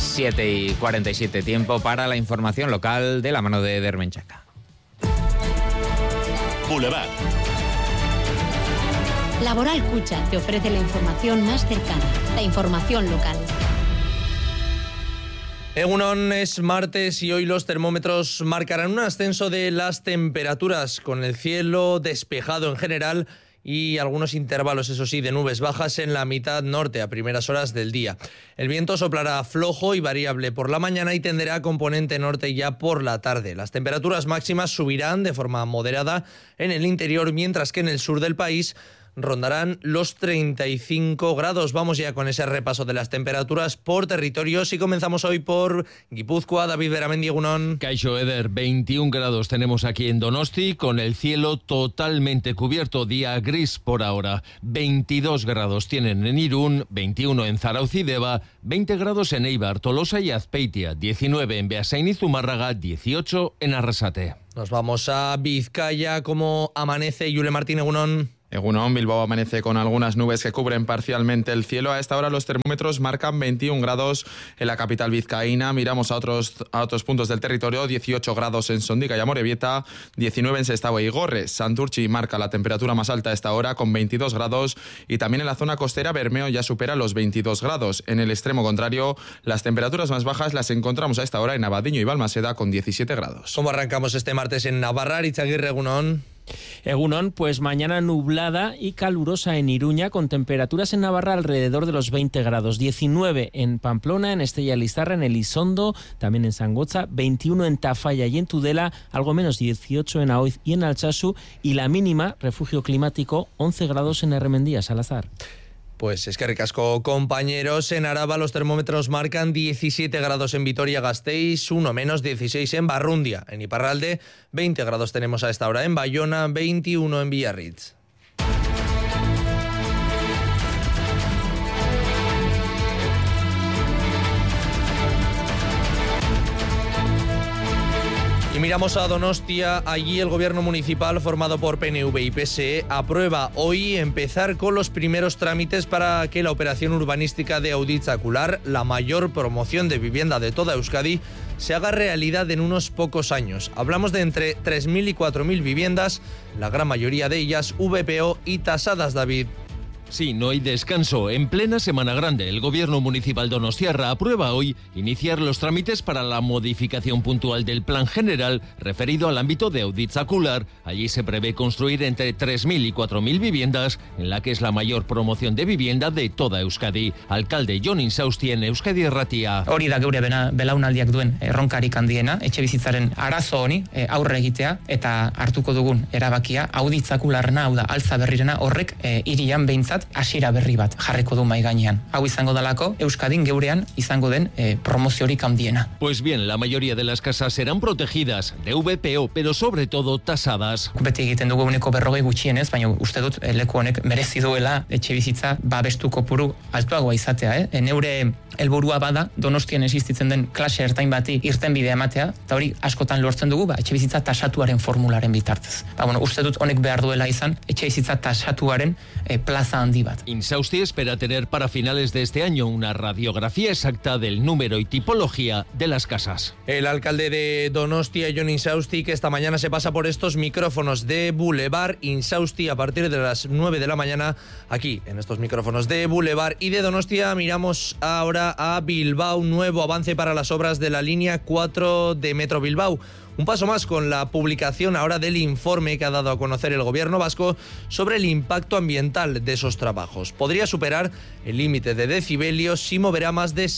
7:47, tiempo para la información local de la mano de Dermenchaca. Boulevard. Laboral Cucha te ofrece la información más cercana, la información local. Egunon, es martes y hoy los termómetros marcarán un ascenso de las temperaturas, con el cielo despejado en general y algunos intervalos, eso sí, de nubes bajas en la mitad norte a primeras horas del día. El viento soplará flojo y variable por la mañana y tenderá a componente norte ya por la tarde. Las temperaturas máximas subirán de forma moderada en el interior, mientras que en el sur del país rondarán los 35 grados. Vamos ya con ese repaso de las temperaturas por territorios y comenzamos hoy por Guipúzcoa. David Beramendi, egunon. Kaixo Eder, 21 grados tenemos aquí en Donosti, con el cielo totalmente cubierto, día gris por ahora. 22 grados tienen en Irún, 21 en Zarautz y Deba, 20 grados en Eibar, Tolosa y Azpeitia, 19 en Beasain y Zumárraga, 18 en Arrasate. Nos vamos a Vizcaya. ¿Cómo amanece Yule Martín, egunon? Egunon, Bilbao amanece con algunas nubes que cubren parcialmente el cielo. A esta hora los termómetros marcan 21 grados en la capital vizcaína. Miramos a otros puntos del territorio: 18 grados en Sondica y Amorebieta, 19 en Sestao y Gorre. Santurtzi marca la temperatura más alta a esta hora con 22 grados y también en la zona costera Bermeo ya supera los 22 grados. En el extremo contrario, las temperaturas más bajas las encontramos a esta hora en Abadiño y Balmaseda con 17 grados. ¿Cómo arrancamos este martes en Navarra? Itzagirre, egunon. Egunon, pues mañana nublada y calurosa en Iruña, con temperaturas en Navarra alrededor de los 20 grados, 19 en Pamplona, en Estella Lizarra, en Elizondo, también en Zangotza, 21 en Tafalla y en Tudela, algo menos 18 en Aoiz y en Altsasu, y la mínima, refugio climático, 11 grados en Erremendía, Salazar. Pues es que ricasco, compañeros. En Araba los termómetros marcan 17 grados en Vitoria-Gasteiz, uno menos, 16 en Barrundia. En Iparralde, 20 grados tenemos a esta hora. En Bayona, 21 en Biarritz. Miramos a Donostia. Allí el gobierno municipal, formado por PNV y PSE, aprueba hoy empezar con los primeros trámites para que la operación urbanística de Auditzacular, la mayor promoción de vivienda de toda Euskadi, se haga realidad en unos pocos años. Hablamos de entre 3.000 y 4.000 viviendas, la gran mayoría de ellas VPO y tasadas, David. Sí, no hay descanso. En plena Semana Grande, el gobierno municipal donostiarra aprueba hoy iniciar los trámites para la modificación puntual del plan general referido al ámbito de Auditzacular. Allí se prevé construir entre 3.000 y 4.000 viviendas, en la que es la mayor promoción de vivienda de toda Euskadi. Alcalde Jon Insausti en Euskadi Erratia. Hori da geure belaunaldiak duen erronkarik handiena, etxebizitzaren arazo honi aurre egitea eta hartuko dugun erabakia Auditzakularrena, hau da altza berrirena, horrek hirian behintzat hasiera berri bat jarriko du mahai gainean. Hau izango dalako Euskadin geurean izango den promoziorik handiena. Pues bien, la mayoría de las casas serán protegidas de VPO, pero sobre todo tasadas. Beti egiten dugu uneko 40 gutxienez, baina uste dut leku honek merezi duela etxebizitza babestu kopuru altuagoa izatea. Neure helburua bada Donostian existitzen den klase ertain bati irtenbidea ematea, eta hori askotan lortzen dugu etxebizitza tasatuaren formularen bitartez. Uste dut honek behar duela izan etxebizitza tasatuaren plaza handibat. Insausti espera tener para finales de este año una radiografía exacta del número y tipología de las casas. El alcalde de Donostia, Jon Insausti, que esta mañana se pasa por estos micrófonos de Boulevard. Insausti a partir de las 9 de la mañana aquí en estos micrófonos de Boulevard. Y de Donostia miramos ahora a Bilbao. Nuevo avance para las obras de la línea 4 de Metro Bilbao. Un paso más con la publicación ahora del informe que ha dado a conocer el gobierno vasco sobre el impacto ambiental de esos trabajos. Podría superar el límite de decibelios y moverá más de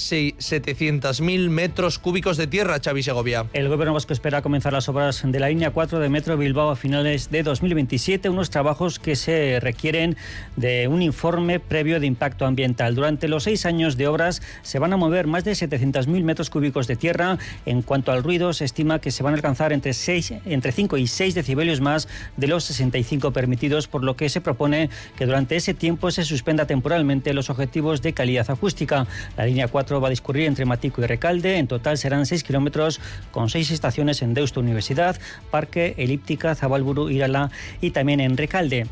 700.000 metros cúbicos de tierra, Xavi Segovia. El gobierno vasco espera comenzar las obras de la línea 4 de Metro Bilbao a finales de 2027, unos trabajos que se requieren de un informe previo de impacto ambiental. Durante los 6 años de obras se van a mover más de 700.000 metros cúbicos de tierra. En cuanto al ruido, se estima que se van a alcanzar entre 5 y 6 decibelios más de los 65 permitidos, por lo que se propone que durante ese tiempo se suspenda temporalmente los objetivos de calidad acústica. La línea 4 va a discurrir entre Matico y Recalde. En total serán 6 kilómetros con 6 estaciones en Deusto Universidad, Parque, Elíptica, Zabalburu, Irala y también en Recalde.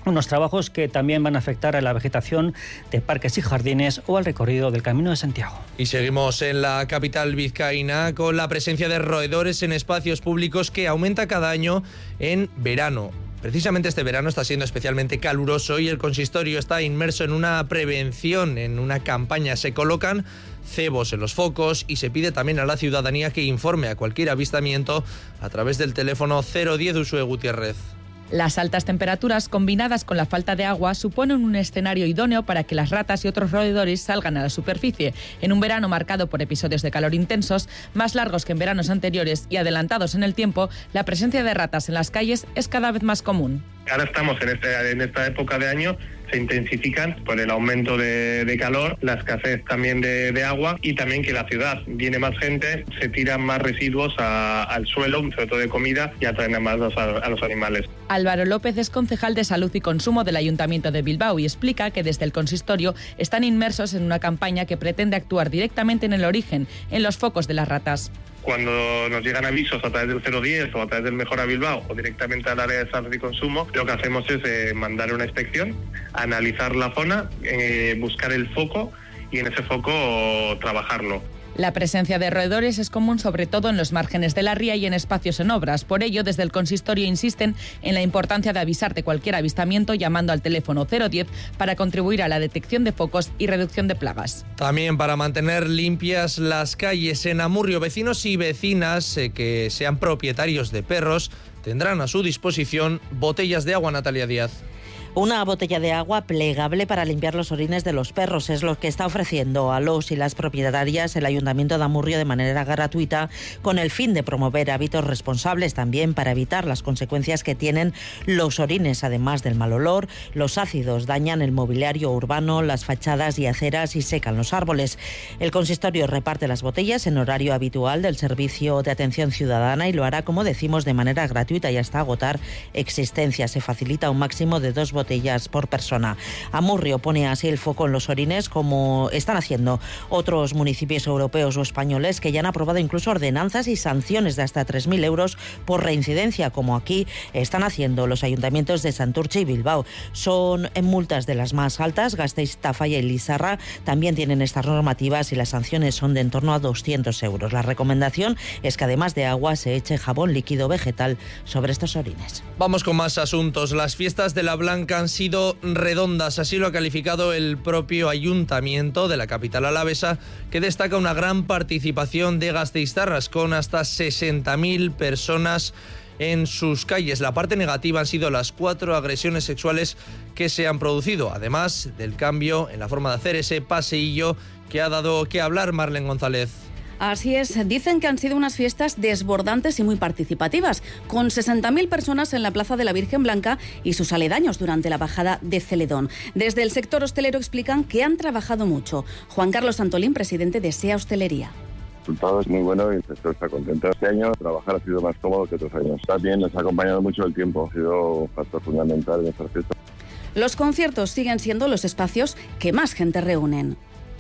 Unos trabajos que también van a afectar a la vegetación de parques y jardines o al recorrido del Camino de Santiago. Y seguimos en la capital vizcaína con la presencia de roedores en espacios públicos que aumenta cada año en verano. Precisamente este verano está siendo especialmente caluroso y el consistorio está inmerso en una prevención, en una campaña. Se colocan cebos en los focos y se pide también a la ciudadanía que informe a cualquier avistamiento a través del teléfono 010 Uxue Gutiérrez. Las altas temperaturas combinadas con la falta de agua suponen un escenario idóneo para que las ratas y otros roedores salgan a la superficie. En un verano marcado por episodios de calor intensos, más largos que en veranos anteriores y adelantados en el tiempo, la presencia de ratas en las calles es cada vez más común. Ahora estamos en esta época de año, se intensifican por el aumento de calor, la escasez también de agua y también que la ciudad viene más gente, se tiran más residuos al suelo, sobre todo de comida, y atraen más a los animales. Álvaro López es concejal de Salud y Consumo del Ayuntamiento de Bilbao y explica que desde el consistorio están inmersos en una campaña que pretende actuar directamente en el origen, en los focos de las ratas. Cuando nos llegan avisos a través del 010 o a través del Mejora Bilbao o directamente al área de salud y consumo, lo que hacemos es mandar una inspección, analizar la zona, buscar el foco y en ese foco trabajarlo. La presencia de roedores es común sobre todo en los márgenes de la ría y en espacios en obras. Por ello, desde el consistorio insisten en la importancia de avisar de cualquier avistamiento llamando al teléfono 010 para contribuir a la detección de focos y reducción de plagas. También para mantener limpias las calles en Amurrio, vecinos y vecinas que sean propietarios de perros tendrán a su disposición botellas de agua. Natalia Díaz. Una botella de agua plegable para limpiar los orines de los perros es lo que está ofreciendo a los y las propietarias el Ayuntamiento de Amurrio de manera gratuita, con el fin de promover hábitos responsables también para evitar las consecuencias que tienen los orines. Además del mal olor, los ácidos dañan el mobiliario urbano, las fachadas y aceras y secan los árboles. El consistorio reparte las botellas en horario habitual del servicio de atención ciudadana y lo hará, como decimos, de manera gratuita y hasta agotar existencias. Se facilita un máximo de 2 botellas por persona. Amurrio pone así el foco en los orines, como están haciendo otros municipios europeos o españoles que ya han aprobado incluso ordenanzas y sanciones de hasta 3.000 euros por reincidencia, como aquí están haciendo los ayuntamientos de Santurce y Bilbao. Son en multas de las más altas. Gasteiz, Tafalla y Lizarra también tienen estas normativas y las sanciones son de en torno a 200 euros. La recomendación es que además de agua se eche jabón líquido vegetal sobre estos orines. Vamos con más asuntos. Las fiestas de la Blanca han sido redondas, así lo ha calificado el propio ayuntamiento de la capital alavesa, que destaca una gran participación de gasteiztarras con hasta 60.000 personas en sus calles. La parte negativa han sido las 4 agresiones sexuales que se han producido, además del cambio en la forma de hacer ese paseillo que ha dado que hablar. Marlene González. Así es, dicen que han sido unas fiestas desbordantes y muy participativas, con 60.000 personas en la Plaza de la Virgen Blanca y sus aledaños durante la bajada de Celedón. Desde el sector hostelero explican que han trabajado mucho. Juan Carlos Antolín, presidente de SEA Hostelería. El resultado es muy bueno y el sector está contento. Este año trabajar ha sido más cómodo que otros años. También nos ha acompañado mucho el tiempo, ha sido un factor fundamental en nuestras fiestas. Los conciertos siguen siendo los espacios que más gente reúnen.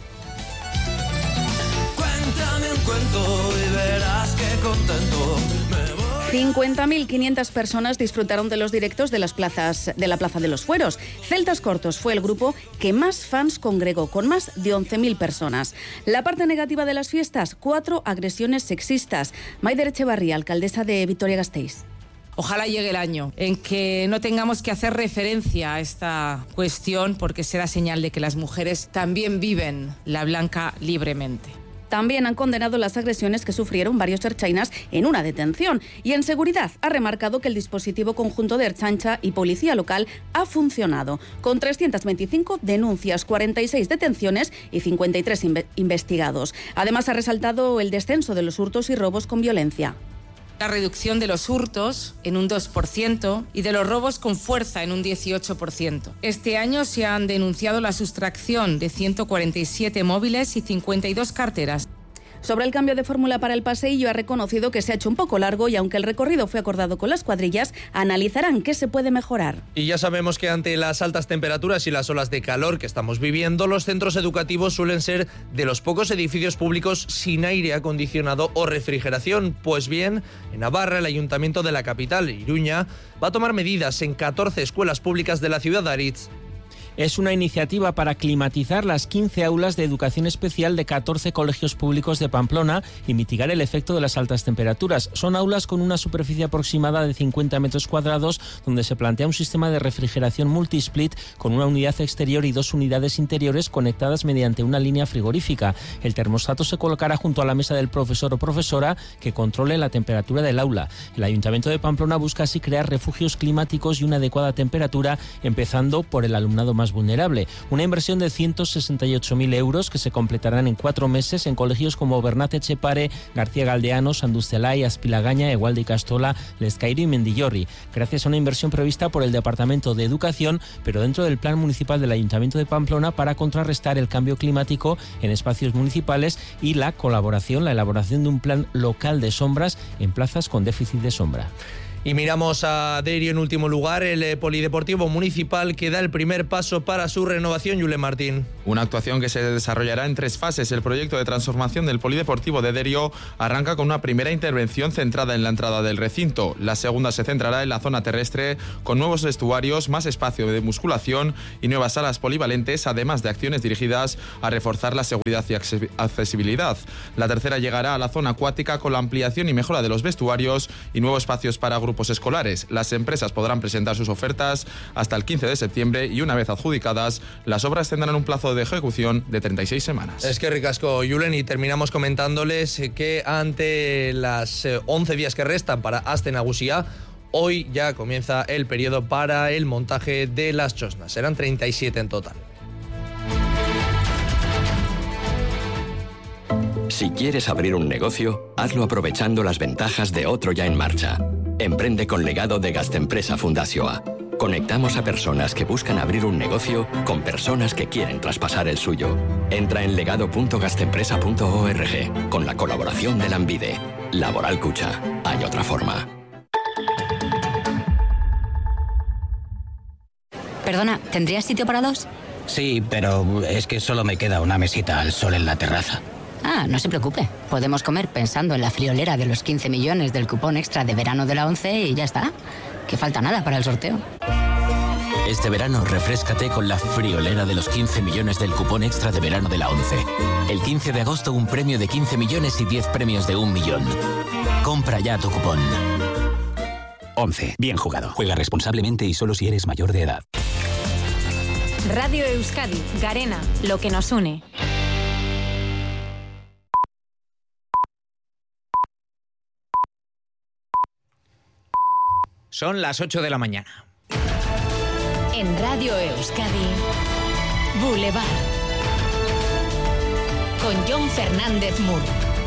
Cuéntame un cuento y verás qué contento me voy. 50.500 personas disfrutaron de los directos de la Plaza de los Fueros. Celtas Cortos fue el grupo que más fans congregó, con más de 11.000 personas. La parte negativa de las fiestas, 4 agresiones sexistas. Maider Echevarría, alcaldesa de Vitoria-Gasteiz. Ojalá llegue el año en que no tengamos que hacer referencia a esta cuestión, porque será señal de que las mujeres también viven la Blanca libremente. También han condenado las agresiones que sufrieron varios ertzainas en una detención. Y en seguridad ha remarcado que el dispositivo conjunto de Ertzaintza y Policía Local ha funcionado, con 325 denuncias, 46 detenciones y 53 investigados. Además ha resaltado el descenso de los hurtos y robos con violencia. La reducción de los hurtos en un 2% y de los robos con fuerza en un 18%. Este año se han denunciado la sustracción de 147 móviles y 52 carteras. Sobre el cambio de fórmula para el paseillo ha reconocido que se ha hecho un poco largo y aunque el recorrido fue acordado con las cuadrillas, analizarán qué se puede mejorar. Y ya sabemos que ante las altas temperaturas y las olas de calor que estamos viviendo, los centros educativos suelen ser de los pocos edificios públicos sin aire acondicionado o refrigeración. Pues bien, en Navarra, el ayuntamiento de la capital, Iruña, va a tomar medidas en 14 escuelas públicas de la ciudad de Aritz. Es una iniciativa para climatizar las 15 aulas de educación especial de 14 colegios públicos de Pamplona y mitigar el efecto de las altas temperaturas. Son aulas con una superficie aproximada de 50 metros cuadrados, donde se plantea un sistema de refrigeración multisplit con una unidad exterior y 2 unidades interiores conectadas mediante una línea frigorífica. El termostato se colocará junto a la mesa del profesor o profesora que controle la temperatura del aula. El Ayuntamiento de Pamplona busca así crear refugios climáticos y una adecuada temperatura, empezando por el alumnado más vulnerable. Una inversión de 168.000 euros que se completarán en 4 meses en colegios como Bernat Etxepare, García Galdeano, Sanduzzelay, Aspilagaña, Egualde y Castola, Lescairo y Mendillorri, gracias a una inversión prevista por el Departamento de Educación, pero dentro del Plan Municipal del Ayuntamiento de Pamplona para contrarrestar el cambio climático en espacios municipales y la elaboración de un plan local de sombras en plazas con déficit de sombra. Y miramos a Derio en último lugar, el Polideportivo Municipal que da el primer paso para su renovación, Yule Martín. Una actuación que se desarrollará en 3 fases. El proyecto de transformación del Polideportivo de Derio arranca con una primera intervención centrada en la entrada del recinto. La segunda se centrará en la zona terrestre con nuevos vestuarios, más espacio de musculación y nuevas salas polivalentes, además de acciones dirigidas a reforzar la seguridad y accesibilidad. La tercera llegará a la zona acuática con la ampliación y mejora de los vestuarios y nuevos espacios para grupos escolares. Las empresas podrán presentar sus ofertas hasta el 15 de septiembre y una vez adjudicadas, las obras tendrán un plazo de ejecución de 36 semanas. Es que ricasco, Julen, y terminamos comentándoles que ante las 11 días que restan para Aste Nagusia, hoy ya comienza el periodo para el montaje de las chosnas. Serán 37 en total. Si quieres abrir un negocio, hazlo aprovechando las ventajas de otro ya en marcha. Emprende con Legado de Gastempresa Fundazioa. Conectamos a personas que buscan abrir un negocio con personas que quieren traspasar el suyo. Entra en legado.gastempresa.org con la colaboración de Lanbide. Laboral Cucha. Hay otra forma. Perdona, ¿tendrías sitio para 2? Sí, pero es que solo me queda una mesita al sol en la terraza. Ah, no se preocupe. Podemos comer pensando en la friolera de los 15 millones del cupón extra de verano de la 11 y ya está. Que falta nada para el sorteo. Este verano refréscate con la friolera de los 15 millones del cupón extra de verano de la 11. El 15 de agosto un premio de 15 millones y 10 premios de 1 millón. Compra ya tu cupón. 11. Bien jugado. Juega responsablemente y solo si eres mayor de edad. Radio Euskadi, Garena, lo que nos une. Son las 8 de la mañana. En Radio Euskadi, Boulevard. Con Jon Fernández Mur.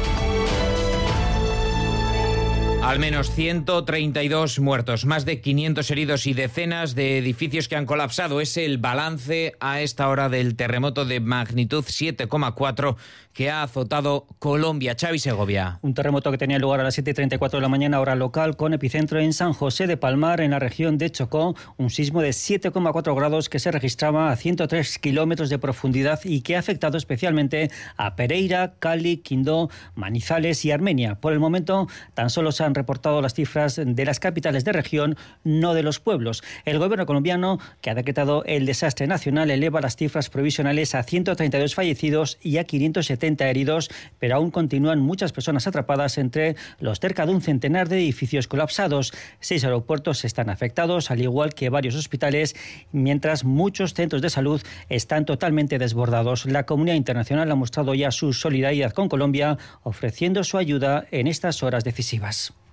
Al menos 132 muertos, más de 500 heridos y decenas de edificios que han colapsado. Es el balance a esta hora del terremoto de magnitud 7,4 que ha azotado Colombia. Xavi Segovia. Un terremoto que tenía lugar a las 7:34 de la mañana, hora local, con epicentro en San José de Palmar, en la región de Chocó. Un sismo de 7,4 grados que se registraba a 103 kilómetros de profundidad y que ha afectado especialmente a Pereira, Cali, Quindó, Manizales y Armenia. Por el momento, tan solo se han reportado las cifras de las capitales de región, no de los pueblos. El gobierno colombiano, que ha decretado el desastre nacional, eleva las cifras provisionales a 132 fallecidos y a 570 heridos, pero aún continúan muchas personas atrapadas entre los cerca de un centenar de edificios colapsados. 6 aeropuertos están afectados, al igual que varios hospitales, mientras muchos centros de salud están totalmente desbordados. La comunidad internacional ha mostrado ya su solidaridad con Colombia, ofreciendo su ayuda en estas horas decisivas.